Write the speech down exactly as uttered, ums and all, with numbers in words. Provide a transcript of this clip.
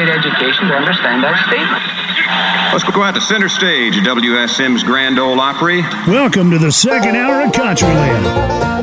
need education to understand that statement. Let's go out to center stage at W S M's Grand Ole Opry. Welcome to the second hour of Countryland.